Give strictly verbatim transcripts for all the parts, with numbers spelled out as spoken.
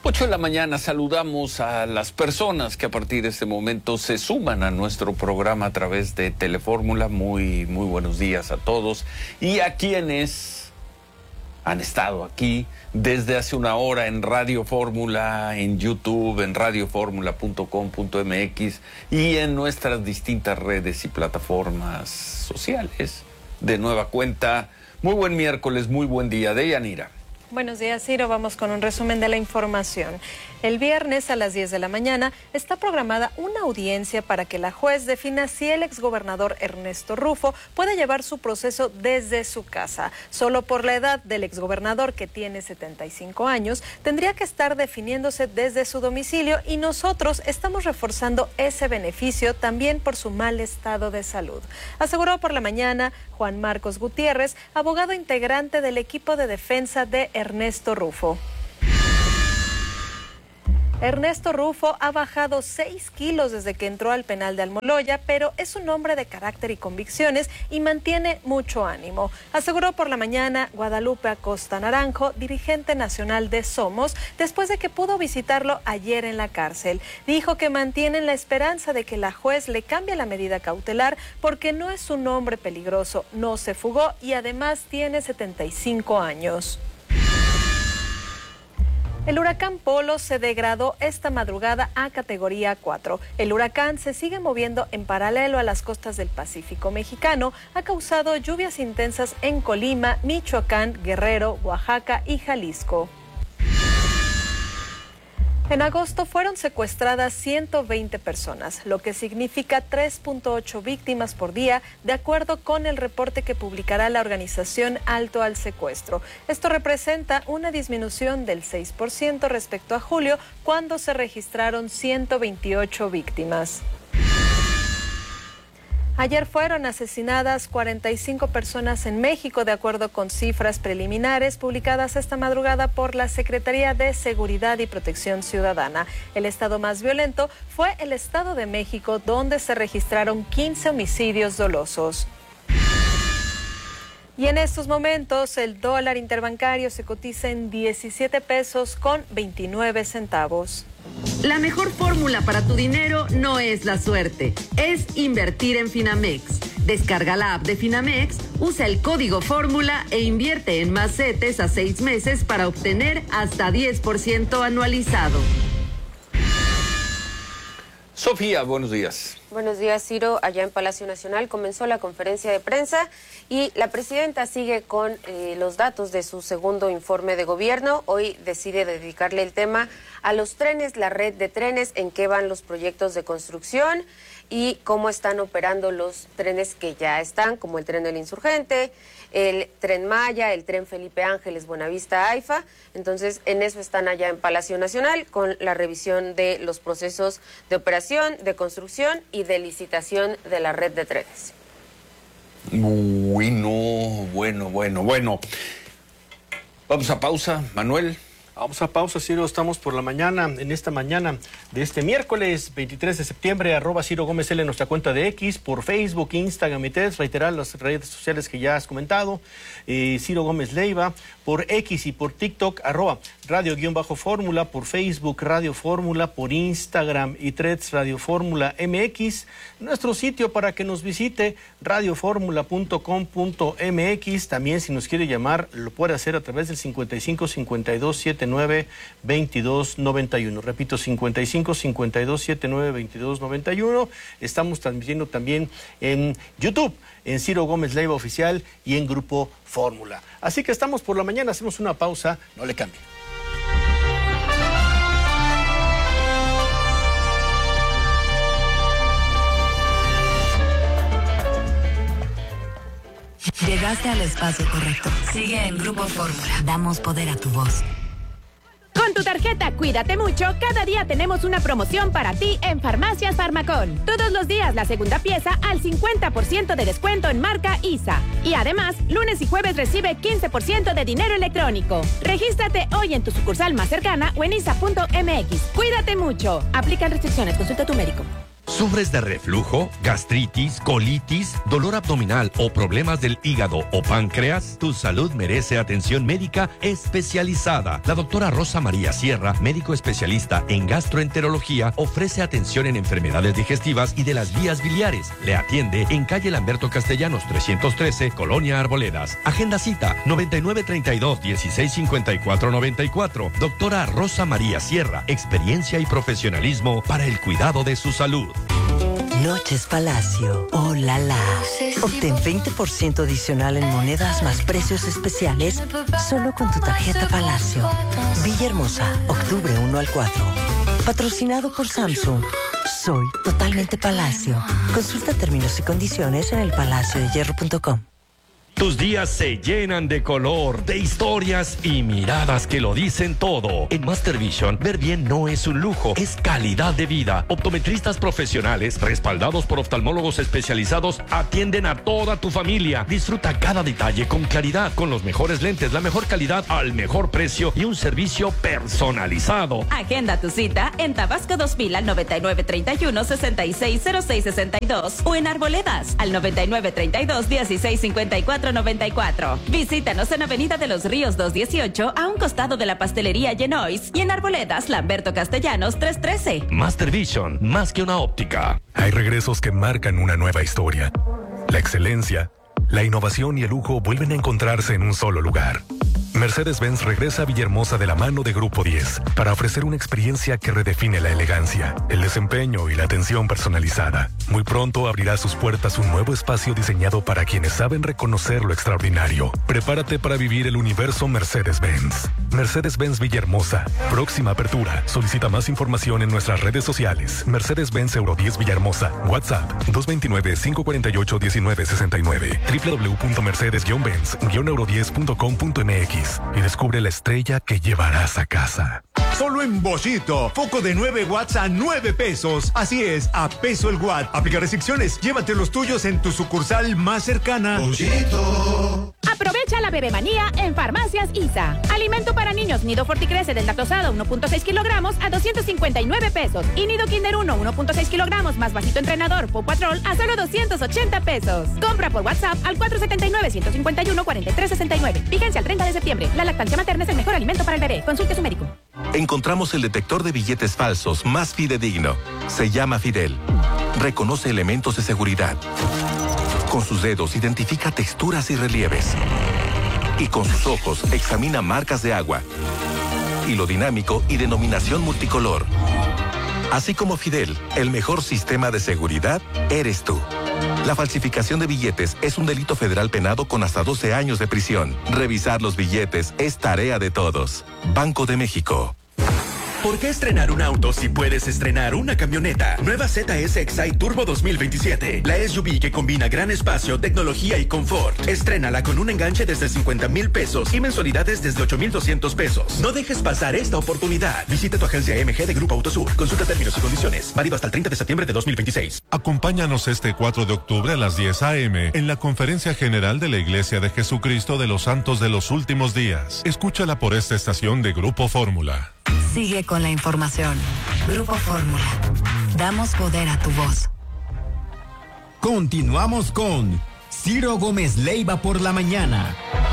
ocho de la mañana saludamos a las personas que a partir de este momento se suman a nuestro programa a través de Telefórmula. Muy, muy buenos días a todos y a quienes han estado aquí desde hace una hora en Radio Fórmula, en YouTube, en radio fórmula punto com punto m x y en nuestras distintas redes y plataformas sociales. De nueva cuenta, muy buen miércoles, muy buen día. Deyanira. Buenos días, Ciro. Vamos con un resumen de la información. El viernes a las diez de la mañana está programada una audiencia para que la juez defina si el exgobernador Ernesto Rufo puede llevar su proceso desde su casa. Solo por la edad del exgobernador, que tiene setenta y cinco años, tendría que estar definiéndose desde su domicilio y nosotros estamos reforzando ese beneficio también por su mal estado de salud. Aseguró por la mañana Juan Marcos Gutiérrez, abogado integrante del equipo de defensa de Ernesto Rufo. Ernesto Rufo ha bajado seis kilos desde que entró al penal de Almoloya, pero es un hombre de carácter y convicciones y mantiene mucho ánimo. Aseguró por la mañana Guadalupe Acosta Naranjo, dirigente nacional de Somos, después de que pudo visitarlo ayer en la cárcel. Dijo que mantienen la esperanza de que la juez le cambie la medida cautelar porque no es un hombre peligroso, no se fugó y además tiene setenta y cinco años. El huracán Polo se degradó esta madrugada a categoría cuatro. El huracán se sigue moviendo en paralelo a las costas del Pacífico mexicano. Ha causado lluvias intensas en Colima, Michoacán, Guerrero, Oaxaca y Jalisco. En agosto fueron secuestradas ciento veinte personas, lo que significa tres punto ocho víctimas por día, de acuerdo con el reporte que publicará la organización Alto al Secuestro. Esto representa una disminución del seis por ciento respecto a julio, cuando se registraron ciento veintiocho víctimas. Ayer fueron asesinadas cuarenta y cinco personas en México, de acuerdo con cifras preliminares publicadas esta madrugada por la Secretaría de Seguridad y Protección Ciudadana. El estado más violento fue el Estado de México, donde se registraron quince homicidios dolosos. Y en estos momentos el dólar interbancario se cotiza en diecisiete pesos con veintinueve centavos. La mejor fórmula para tu dinero no es la suerte, es invertir en Finamex. Descarga la app de Finamex, usa el código fórmula e invierte en más CETES a seis meses para obtener hasta diez por ciento anualizado. Sofía, buenos días. Buenos días, Ciro. Allá en Palacio Nacional comenzó la conferencia de prensa y la presidenta sigue con eh, los datos de su segundo informe de gobierno. Hoy decide dedicarle el tema a los trenes, la red de trenes, en qué van los proyectos de construcción y cómo están operando los trenes que ya están, como el tren del Insurgente, el tren Maya, el tren Felipe Ángeles, Buenavista, AIFA. Entonces, en eso están allá en Palacio Nacional, con la revisión de los procesos de operación, de construcción y de licitación de la red de trenes. Bueno, bueno, bueno, bueno. Vamos a pausa, Manuel. Vamos a pausa, Ciro. Estamos por la mañana, en esta mañana de este miércoles veintitrés de septiembre, arroba Ciro Gómez L en nuestra cuenta de X, por Facebook, Instagram y T, reiterar las redes sociales que ya has comentado, eh, Ciro Gómez Leiva, por X y por TikTok, arroba Radio-Fórmula, por Facebook Radio Fórmula, por Instagram y Threads Radio Fórmula M X, nuestro sitio para que nos visite, radio fórmula punto com punto m x, también si nos quiere llamar, lo puede hacer a través del cincuenta y cinco, cincuenta y dos, setenta y nueve, veintidós, noventa y uno. Repito, cincuenta y cinco, cincuenta y dos, setenta y nueve, veintidós, noventa y uno. Estamos transmitiendo también en YouTube, en Ciro Gómez Leiva Oficial y en Grupo Fórmula. Así que estamos por la mañana, hacemos una pausa, no le cambie. Llegaste al espacio correcto. Sigue en Grupo Fórmula. Damos poder a tu voz. Con tu tarjeta Cuídate Mucho, cada día tenemos una promoción para ti en Farmacias Farmacón. Todos los días la segunda pieza al cincuenta por ciento de descuento en marca I S A. Y además, lunes y jueves recibe quince por ciento de dinero electrónico. Regístrate hoy en tu sucursal más cercana o en isa punto m x. Cuídate Mucho. Aplican restricciones. Consulta a tu médico. ¿Sufres de reflujo, gastritis, colitis, dolor abdominal o problemas del hígado o páncreas? Tu salud merece atención médica especializada. La doctora Rosa María Sierra, médico especialista en gastroenterología, ofrece atención en enfermedades digestivas y de las vías biliares. Le atiende en calle Lamberto Castellanos trescientos trece, Colonia Arboledas. Agenda cita noventa y nueve treinta y dos, dieciséis cincuenta y cuatro noventa y cuatro. Doctora Rosa María Sierra, experiencia y profesionalismo para el cuidado de su salud. Noches Palacio. ¡Oh, la la! Obtén veinte por ciento adicional en monedas más precios especiales solo con tu tarjeta Palacio. Villahermosa, octubre uno al cuatro. Patrocinado por Samsung. Soy totalmente Palacio. Consulta términos y condiciones en el palacio de hierro punto com. Tus días se llenan de color, de historias y miradas que lo dicen todo. En Master Vision, ver bien no es un lujo, es calidad de vida. Optometristas profesionales, respaldados por oftalmólogos especializados, atienden a toda tu familia. Disfruta cada detalle con claridad, con los mejores lentes, la mejor calidad al mejor precio y un servicio personalizado. Agenda tu cita en Tabasco dos mil al noventa y nueve treinta y uno, sesenta y seis cero seis sesenta y dos o en Arboledas al noventa y nueve treinta y dos, dieciséis cincuenta y cuatro noventa y cuatro. Visítanos en Avenida de los Ríos doscientos dieciocho, a un costado de la pastelería Genois, y en Arboledas, Lamberto Castellanos trescientos trece. Master Vision, más que una óptica. Hay regresos que marcan una nueva historia. La excelencia, la innovación y el lujo vuelven a encontrarse en un solo lugar. Mercedes-Benz regresa a Villahermosa de la mano de Grupo diez para ofrecer una experiencia que redefine la elegancia, el desempeño y la atención personalizada. Muy pronto abrirá sus puertas un nuevo espacio diseñado para quienes saben reconocer lo extraordinario. Prepárate para vivir el universo Mercedes-Benz. Mercedes-Benz Villahermosa. Próxima apertura. Solicita más información en nuestras redes sociales. Mercedes-Benz Euro diez Villahermosa. WhatsApp dos dos nueve, cinco cuatro ocho, uno nueve seis nueve. doble u doble u doble u punto mercedes benz euro diez punto com punto m x y descubre la estrella que llevarás a casa. Solo en Bollito, foco de nueve watts a nueve pesos. Así es, a peso el watt. Aplica restricciones. Llévate los tuyos en tu sucursal más cercana. Bollito. Aprovecha la bebemanía en Farmacias I S A. Alimento para niños Nido Forticrece deslactosado uno punto seis kilogramos a doscientos cincuenta y nueve pesos. Y Nido Kinder uno uno punto seis kilogramos más vasito entrenador Paw Patrol a solo doscientos ochenta pesos. Compra por WhatsApp al cuatro siete nueve, uno cinco uno, cuatro tres seis nueve. Vigencia al treinta de septiembre. La lactancia materna es el mejor alimento para el bebé. Consulte a su médico. Encontramos el detector de billetes falsos más fidedigno. Se llama Fidel. Reconoce elementos de seguridad. Con sus dedos identifica texturas y relieves. Y con sus ojos examina marcas de agua, hilo dinámico y denominación multicolor. Así como Fidel, el mejor sistema de seguridad eres tú. La falsificación de billetes es un delito federal penado con hasta doce años de prisión. Revisar los billetes es tarea de todos. Banco de México. ¿Por qué estrenar un auto si puedes estrenar una camioneta? Nueva Z S Excite Turbo dos mil veintisiete. La S U V que combina gran espacio, tecnología y confort. Estrénala con un enganche desde cincuenta mil pesos y mensualidades desde ocho mil doscientos pesos. No dejes pasar esta oportunidad. Visita tu agencia M G de Grupo Autosur. Consulta términos y condiciones. Válido hasta el treinta de septiembre de dos mil veintiséis. Acompáñanos este cuatro de octubre a las diez a eme en la Conferencia General de la Iglesia de Jesucristo de los Santos de los Últimos Días. Escúchala por esta estación de Grupo Fórmula. Sigue con la información. Grupo Fórmula. Damos poder a tu voz. Continuamos con Ciro Gómez Leiva por la mañana.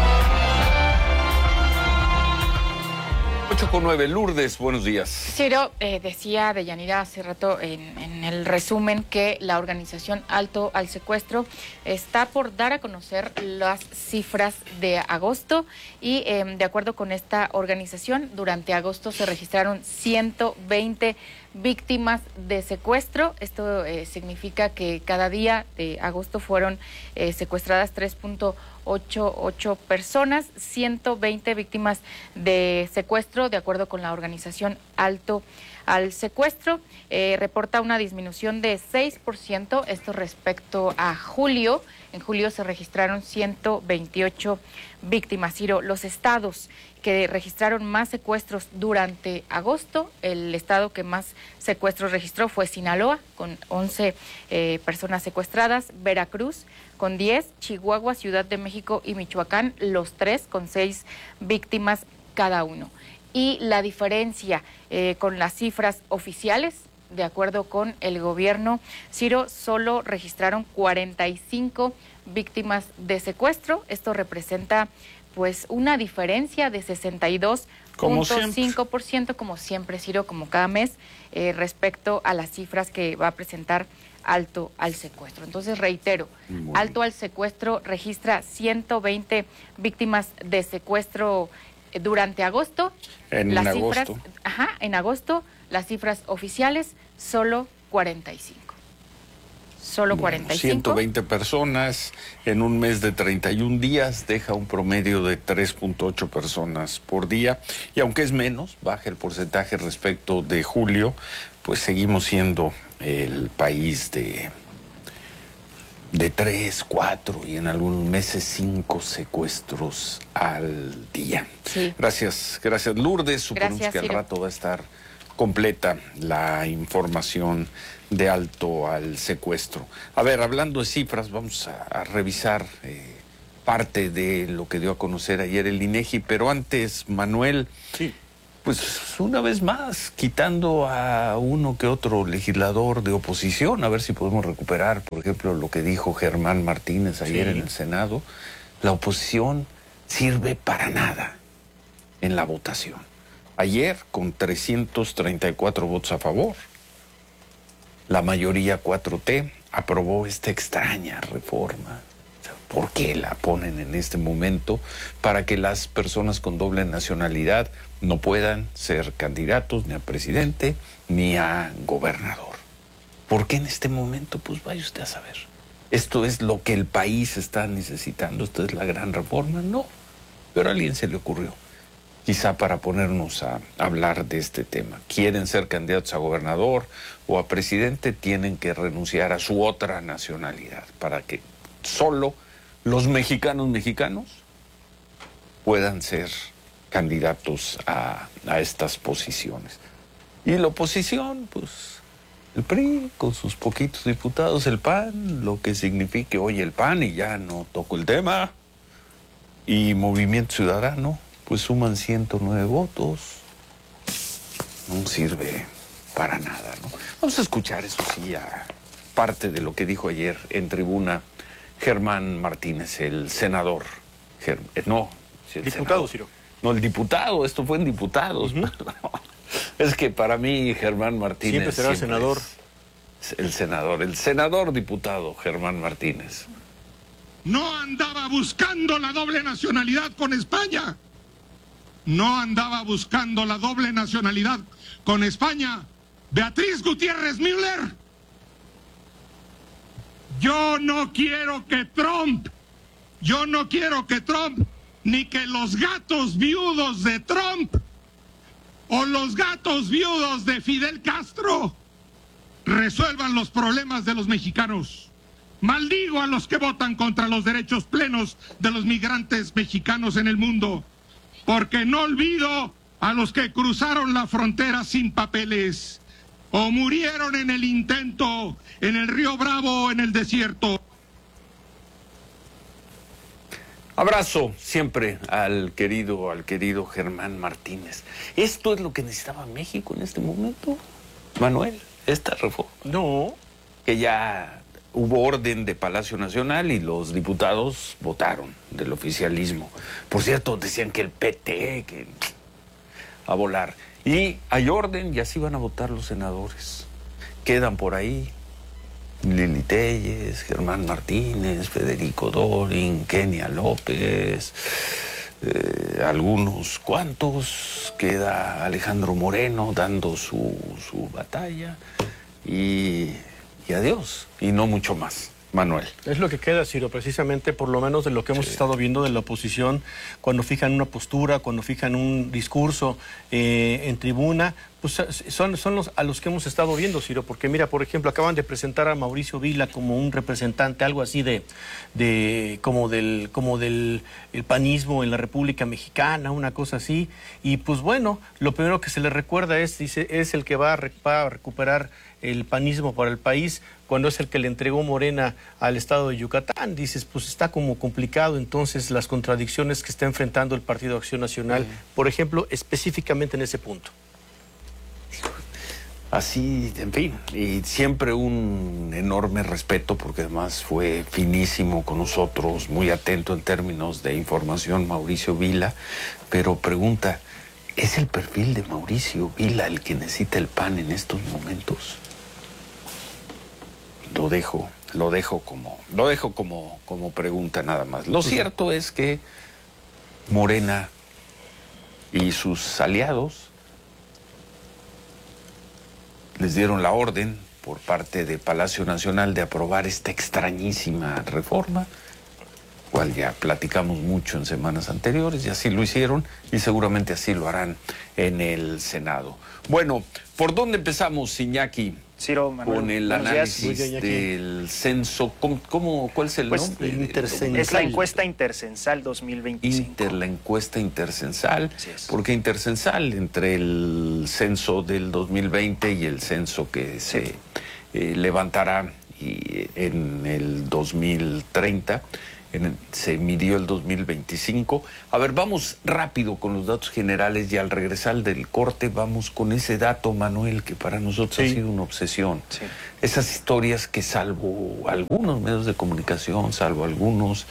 ocho con nueve, Lourdes, buenos días. Ciro, eh, decía Deyanira hace rato en, en el resumen que la organización Alto al Secuestro está por dar a conocer las cifras de agosto y eh, de acuerdo con esta organización, durante agosto se registraron ciento veinte víctimas de secuestro. Esto eh, significa que cada día de agosto fueron eh, secuestradas tres punto ochenta y ocho personas, ciento veinte víctimas de secuestro, de acuerdo con la organización Alto al Secuestro. Eh, reporta una disminución de seis por ciento, esto respecto a julio. En julio se registraron ciento veintiocho víctimas. Ciro, los estados que registraron más secuestros durante agosto, el estado que más secuestros registró fue Sinaloa, con once eh, personas secuestradas, Veracruz con diez, Chihuahua, Ciudad de México y Michoacán, los tres con seis víctimas cada uno. Y la diferencia eh, con las cifras oficiales de acuerdo con el gobierno, Ciro, solo registraron cuarenta y cinco víctimas de secuestro. Esto representa pues una diferencia de sesenta y dos punto cinco por ciento, como siempre, Ciro, como cada mes, eh, respecto a las cifras que va a presentar Alto al Secuestro. Entonces, reitero, Alto al Secuestro registra ciento veinte víctimas de secuestro durante agosto. En las agosto. Cifras, ajá, en agosto, las cifras oficiales, solo cuarenta y cinco. Solo cuarenta y cinco. ciento veinte personas en un mes de treinta y un días, deja un promedio de tres punto ocho personas por día. Y aunque es menos, baja el porcentaje respecto de julio, pues seguimos siendo el país de, de tres, cuatro y en algunos meses cinco secuestros al día. Sí. Gracias, gracias Lourdes. Suponemos Gracias, que al Ciro. rato va a estar completa la información de Alto al Secuestro. A ver, hablando de cifras, vamos a, a revisar eh, parte de lo que dio a conocer ayer el INEGI, pero antes, Manuel, sí. pues una vez más, quitando a uno que otro legislador de oposición, a ver si podemos recuperar, por ejemplo, lo que dijo Germán Martínez ayer Sí. en el Senado, la oposición sirve para nada en la votación. Ayer, con trescientos treinta y cuatro votos a favor, la mayoría cuatro T aprobó esta extraña reforma. O sea, ¿por qué la ponen en este momento? Para que las personas con doble nacionalidad no puedan ser candidatos ni a presidente ni a gobernador. ¿Por qué en este momento? Pues vaya usted a saber. ¿Esto es lo que el país está necesitando? ¿Esto es la gran reforma? No, pero a alguien se le ocurrió. Quizá para ponernos a hablar de este tema. Quieren ser candidatos a gobernador o a presidente, tienen que renunciar a su otra nacionalidad para que solo los mexicanos mexicanos puedan ser candidatos a, a estas posiciones. Y la oposición, pues el P R I con sus poquitos diputados, el P A N, lo que signifique hoy el P A N, y ya no toco el tema, y Movimiento Ciudadano, pues suman ciento nueve votos. No sirve para nada, ¿no? Vamos a escuchar, eso sí, a parte de lo que dijo ayer en tribuna Germán Martínez, el senador. Ger eh, no, sí, el Diputado, senador. Ciro. No, el diputado, esto fue en diputados. Uh-huh. Es que para mí Germán Martínez siempre será el senador. El senador, el senador diputado Germán Martínez. No andaba buscando la doble nacionalidad con España. No andaba buscando la doble nacionalidad con España. Beatriz Gutiérrez Müller. Yo no quiero que Trump, yo no quiero que Trump, ni que los gatos viudos de Trump o los gatos viudos de Fidel Castro resuelvan los problemas de los mexicanos. Maldigo a los que votan contra los derechos plenos de los migrantes mexicanos en el mundo, porque no olvido a los que cruzaron la frontera sin papeles o murieron en el intento en el Río Bravo o en el desierto. Abrazo siempre al querido, al querido Germán Martínez. ¿Esto es lo que necesitaba México en este momento, Manuel? ¿Esta reforma? No. Que ya hubo orden de Palacio Nacional y los diputados votaron del oficialismo. Por cierto, decían que el P T, que a volar. Y hay orden y así van a votar los senadores. Quedan por ahí Lili Telles, Germán Martínez, Federico Dorin, Kenia López, eh, algunos cuantos. Queda Alejandro Moreno dando su, su batalla y, y adiós, y no mucho más. Manuel. Es lo que queda, Ciro, precisamente por lo menos de lo que hemos sí. estado viendo de la oposición, cuando fijan una postura, cuando fijan un discurso eh, en tribuna, pues son, son los a los que hemos estado viendo, Ciro, porque mira, por ejemplo, acaban de presentar a Mauricio Vila como un representante, algo así de, de como del, como del el panismo en la República Mexicana, una cosa así, y pues bueno, lo primero que se le recuerda es, dice, es el que va a, va a recuperar el panismo para el país, cuando es el que le entregó Morena al estado de Yucatán. Dices, pues está como complicado entonces las contradicciones que está enfrentando el Partido Acción Nacional, mm. por ejemplo, específicamente en ese punto. Así, en fin, y siempre un enorme respeto porque además fue finísimo con nosotros, muy atento en términos de información, Mauricio Vila, pero pregunta, ¿es el perfil de Mauricio Vila el que necesita el PAN en estos momentos? Lo dejo, lo dejo como, lo dejo como, como pregunta nada más. Lo cierto es que Morena y sus aliados les dieron la orden por parte de Palacio Nacional de aprobar esta extrañísima reforma, cual ya platicamos mucho en semanas anteriores, y así lo hicieron, y seguramente así lo harán en el Senado. Bueno, ¿por dónde empezamos, Iñaki? Ciro, Manuel, con el análisis del censo. ¿Cómo, cómo, ¿Cuál es el pues, nombre? Intercensal. Es la encuesta Intercensal dos mil veinticinco. Inter, la encuesta Intercensal. Porque Intercensal, entre el censo del dos mil veinte y el censo que se sí. eh, levantará y, en el dos mil treinta, en el, se midió el dos mil veinticinco. A ver, vamos rápido con los datos generales y al regresar del corte vamos con ese dato, Manuel, que para nosotros sí. ha sido una obsesión. Sí. Esas historias que salvo algunos medios de comunicación, salvo algunos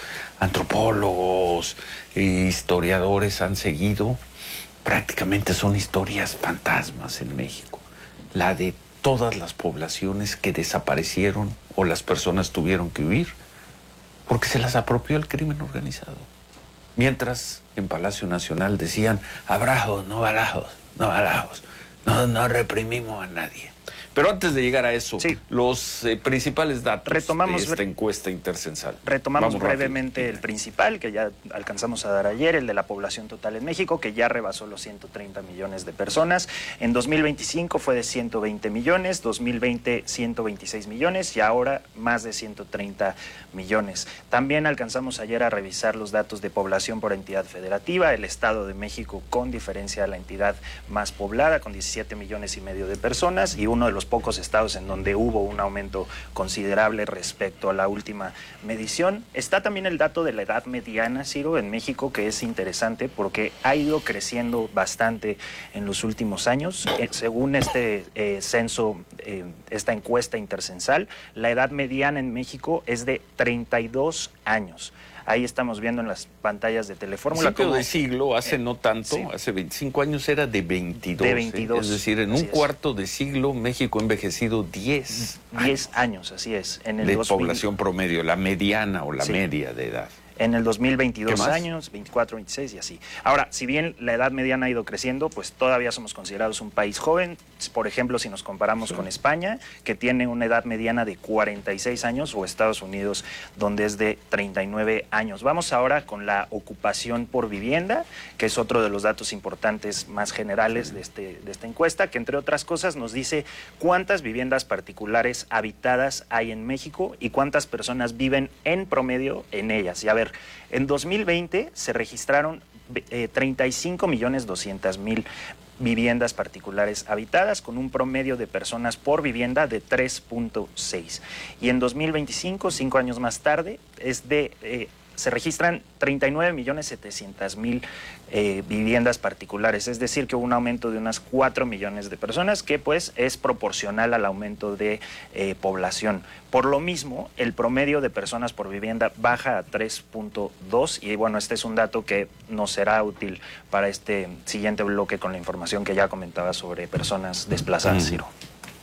antropólogos e historiadores han seguido, prácticamente son historias fantasmas en México. La de todas las poblaciones que desaparecieron o las personas tuvieron que huir porque se las apropió el crimen organizado. Mientras en Palacio Nacional decían, abrazos, no balazos, no balazos, no, no reprimimos a nadie. Pero antes de llegar a eso, sí. los eh, principales datos retomamos, de esta encuesta Intercensal. Retomamos Vamos brevemente rápido. El principal, que ya alcanzamos a dar ayer, el de la población total en México, que ya rebasó los ciento treinta millones de personas. En dos mil veinticinco fue de ciento veinte millones, dos mil veinte ciento veintiséis millones y ahora más de ciento treinta millones. También alcanzamos ayer a revisar los datos de población por entidad federativa, el Estado de México con diferencia la entidad más poblada, con diecisiete millones y medio de personas y uno de los pocos estados en donde hubo un aumento considerable respecto a la última medición. Está también el dato de la edad mediana, Ciro, en México, que es interesante porque ha ido creciendo bastante en los últimos años. Eh, según este eh, censo, eh, esta encuesta intercensal, la edad mediana en México es de treinta y dos años. Ahí estamos viendo en las pantallas de Telefórmula. Principio de siglo, hace eh, no tanto, sí. hace veinticinco años era de veintidós. De veintidós. Eh, es decir, en un es. cuarto de siglo México ha envejecido diez. diez años, así es. En el de dos mil... población promedio, la mediana o la sí. media de edad. En el dos mil veintidós años, veinticuatro, veintiséis y así. Ahora, si bien la edad mediana ha ido creciendo, pues todavía somos considerados un país joven. Por ejemplo, si nos comparamos sí. con España, que tiene una edad mediana de cuarenta y seis años, o Estados Unidos, donde es de treinta y nueve años. Vamos ahora con la ocupación por vivienda, que es otro de los datos importantes más generales de, este, de esta encuesta, que entre otras cosas nos dice cuántas viviendas particulares habitadas hay en México y cuántas personas viven en promedio en ellas. Y a ver, en dos mil veinte se registraron eh, treinta y cinco millones doscientos mil viviendas particulares habitadas con un promedio de personas por vivienda de tres punto seis. Y en dos mil veinticinco, cinco años más tarde, es de... Eh, se registran treinta y nueve millones setecientos mil eh, viviendas particulares, es decir, que hubo un aumento de unas cuatro millones de personas, que pues es proporcional al aumento de eh, población. Por lo mismo, el promedio de personas por vivienda baja a tres punto dos y bueno, este es un dato que nos será útil para este siguiente bloque con la información que ya comentaba sobre personas desplazadas, mm. Ciro.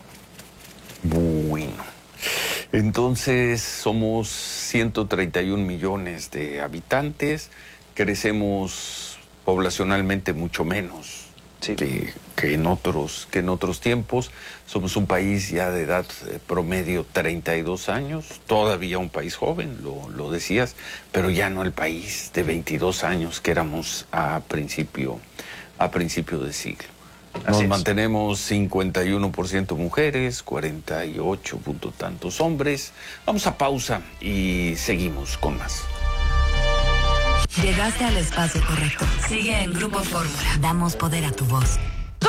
Bueno. Entonces somos ciento treinta y un millones de habitantes, crecemos poblacionalmente mucho menos sí. que, que, en otros, que en otros tiempos. Somos un país ya de edad promedio treinta y dos años, todavía un país joven, lo, lo decías, pero ya no el país de veintidós años que éramos a principio, a principio de siglo. Nos mantenemos cincuenta y uno por ciento mujeres, cuarenta y ocho punto tantos hombres. Vamos a pausa y seguimos con más. Llegaste al espacio correcto. Sigue en Grupo Fórmula. Damos poder a tu voz.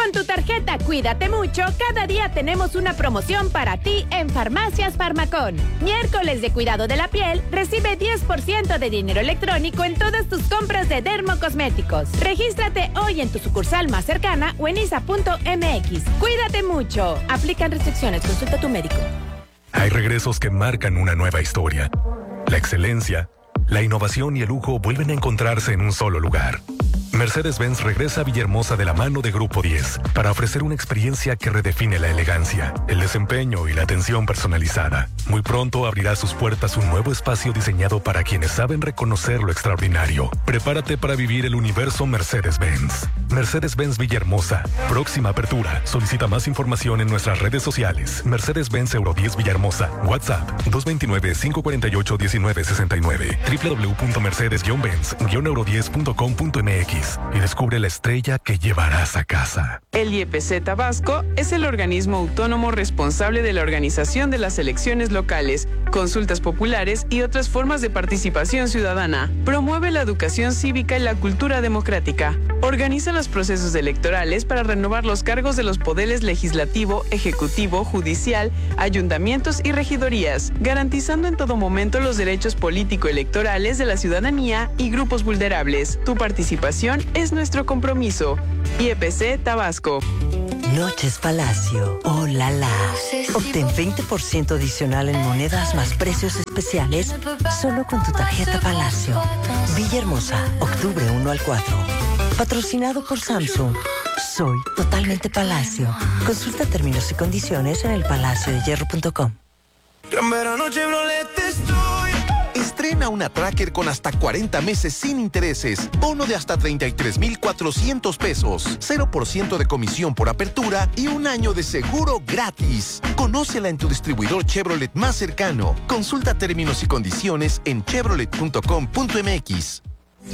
Con tu tarjeta Cuídate Mucho, cada día tenemos una promoción para ti en Farmacias Farmacón. Miércoles de cuidado de la piel, recibe diez por ciento de dinero electrónico en todas tus compras de dermocosméticos. Regístrate hoy en tu sucursal más cercana o en isa punto m x. Cuídate mucho. Aplican restricciones. Consulta a tu médico. Hay regresos que marcan una nueva historia. La excelencia, la innovación y el lujo vuelven a encontrarse en un solo lugar. Mercedes-Benz regresa a Villahermosa de la mano de Grupo diez para ofrecer una experiencia que redefine la elegancia, el desempeño y la atención personalizada. Muy pronto abrirá sus puertas un nuevo espacio diseñado para quienes saben reconocer lo extraordinario. Prepárate para vivir el universo Mercedes-Benz. Mercedes-Benz Villahermosa. Próxima apertura. Solicita más información en nuestras redes sociales. Mercedes-Benz Euro diez Villahermosa. WhatsApp dos dos nueve, cinco cuatro ocho, uno nueve seis nueve. doble u doble u doble u punto mercedes benz euro diez punto com punto m x. Y descubre la estrella que llevarás a casa. El I E P C Tabasco es el organismo autónomo responsable de la organización de las elecciones locales, consultas populares y otras formas de participación ciudadana. Promueve la educación cívica y la cultura democrática. Organiza los procesos electorales para renovar los cargos de los poderes legislativo, ejecutivo, judicial, ayuntamientos y regidorías, garantizando en todo momento los derechos político-electorales de la ciudadanía y grupos vulnerables. Tu participación es nuestro compromiso. I E P C Tabasco. Noches Palacio. Oh, la, la. Obtén veinte por ciento adicional en monedas más precios especiales solo con tu tarjeta Palacio. Villahermosa, octubre uno al cuatro. Patrocinado por Samsung. Soy totalmente Palacio. Consulta términos y condiciones en el palacio de hierro punto com. Gran verano Chevrolet estoy. Estrena una Tracker con hasta cuarenta meses sin intereses, bono de hasta treinta y tres mil cuatrocientos pesos, cero por ciento de comisión por apertura y un año de seguro gratis. Conócela en tu distribuidor Chevrolet más cercano. Consulta términos y condiciones en chevrolet punto com punto m x.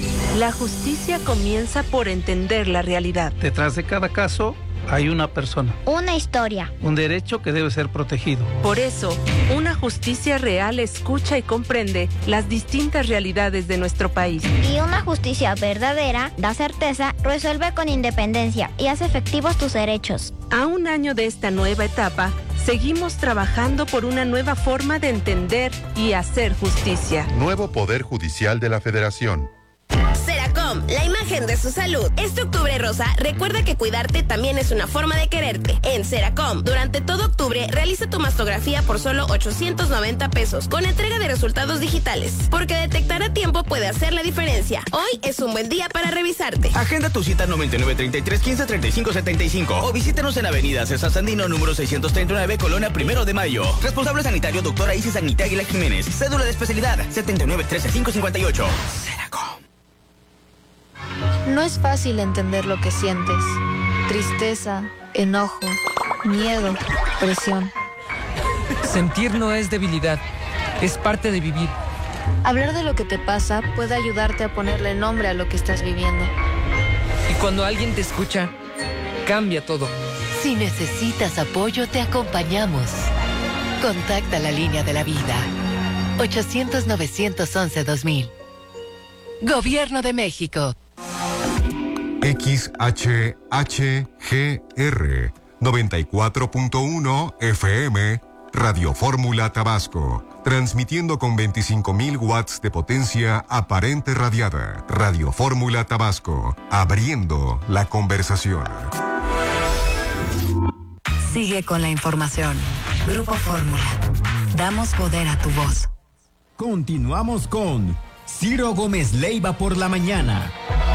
La justicia comienza por entender la realidad. Detrás de cada caso hay una persona. Una historia. Un derecho que debe ser protegido. Por eso, una justicia real escucha y comprende las distintas realidades de nuestro país. Y una justicia verdadera da certeza, resuelve con independencia y hace efectivos tus derechos. A un año de esta nueva etapa, seguimos trabajando por una nueva forma de entender y hacer justicia. Nuevo Poder Judicial de la Federación. Seracom, la imagen de su salud. Este octubre rosa, recuerda que cuidarte también es una forma de quererte. En Seracom, durante todo octubre, realiza tu mastografía por solo ochocientos noventa pesos, con entrega de resultados digitales. Porque detectar a tiempo puede hacer la diferencia. Hoy es un buen día para revisarte. Agenda tu cita noventa y nueve, treinta y tres, quince, treinta y cinco, setenta y cinco o visítanos en Avenida César Sandino, número seiscientos treinta y nueve, Colonia Primero de Mayo. Responsable sanitario, doctora Isis Agnita Aguilar Jiménez. Cédula de especialidad, setenta y nueve, trece, cinco cincuenta y ocho. Seracom. No es fácil entender lo que sientes. Tristeza, enojo, miedo, presión. Sentir no es debilidad, es parte de vivir. Hablar de lo que te pasa puede ayudarte a ponerle nombre a lo que estás viviendo. Y cuando alguien te escucha, cambia todo. Si necesitas apoyo, te acompañamos. Contacta la línea de la vida. ochocientos, novecientos once, dos mil. Gobierno de México. X H H G R noventa y cuatro punto uno F M Radio Fórmula Tabasco, transmitiendo con veinticinco mil watts de potencia aparente radiada. Radio Fórmula Tabasco, abriendo la conversación. Sigue con la información. Grupo Fórmula. Damos poder a tu voz. Continuamos con Ciro Gómez Leiva por la mañana.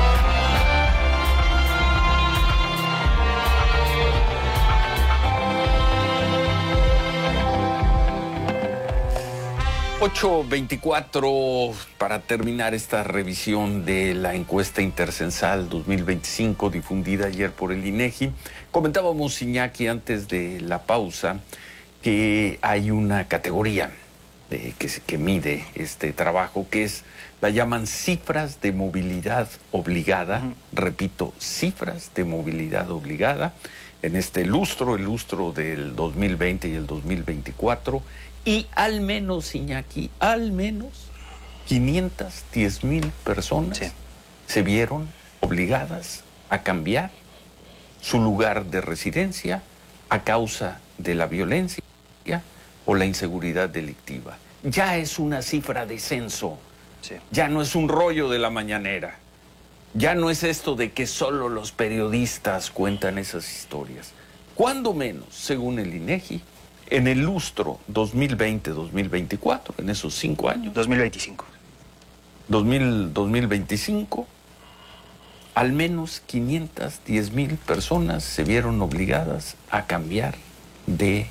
ocho veinticuatro para terminar esta revisión de la encuesta intercensal dos mil veinticinco difundida ayer por el INEGI. Comentábamos, Iñaki, antes de la pausa, que hay una categoría de, que, que mide este trabajo, que es, la llaman cifras de movilidad obligada. Uh-huh. Repito, cifras de movilidad obligada en este lustro, el lustro del dos mil veinte y el dos mil veinticuatro. Y al menos, Iñaki, al menos quinientas diez mil personas sí. se vieron obligadas a cambiar su lugar de residencia a causa de la violencia o la inseguridad delictiva. Ya es una cifra de censo, sí. Ya no es un rollo de la mañanera, ya no es esto de que solo los periodistas cuentan esas historias. Cuando menos, según el INEGI, en el lustro dos mil veinte dos mil veinticuatro, en esos cinco años. dos mil veinticinco. dos mil veinticinco, al menos quinientas diez mil personas se vieron obligadas a cambiar de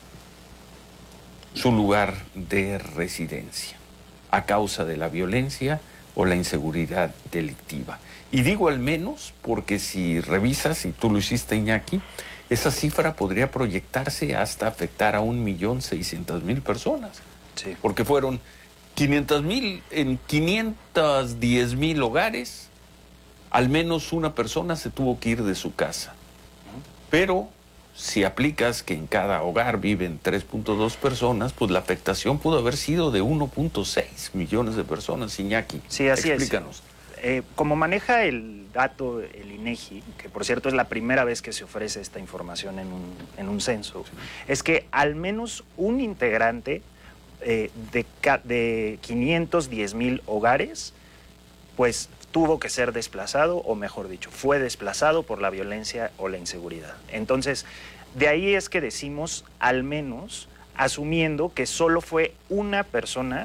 su lugar de residencia a causa de la violencia o la inseguridad delictiva. Y digo al menos porque si revisas, y tú lo hiciste, Iñaki, esa cifra podría proyectarse hasta afectar a un millón seiscientas mil personas. Sí. Porque fueron quinientos mil en quinientos diez mil hogares, al menos una persona se tuvo que ir de su casa. Pero si aplicas que en cada hogar viven tres punto dos personas, pues la afectación pudo haber sido de uno punto seis millones de personas, Iñaki. Sí, así Explícanos. es. Eh, como maneja el dato el INEGI, que por cierto es la primera vez que se ofrece esta información en un, en un censo, sí. Es que al menos un integrante eh, de, de quinientos diez mil hogares, pues tuvo que ser desplazado, o mejor dicho, fue desplazado por la violencia o la inseguridad. Entonces, de ahí es que decimos al menos, asumiendo que solo fue una persona